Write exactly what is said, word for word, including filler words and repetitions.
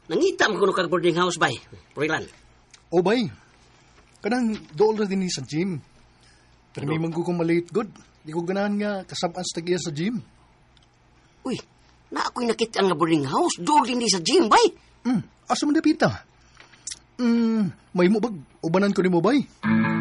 Nangita mo kuno kag boarding house bay. Purilan. O bay, kanang dool na din sa gym. Pero may manggo kong malate good. Di ko ganahan nga kasabaan sa tagiya sa gym. Uy, na ako'y nakita nga boarding house. Dool din di sa gym bay. Hmm, asa man napita? Hmm, may mo bag, ubanan ko ni mo bay?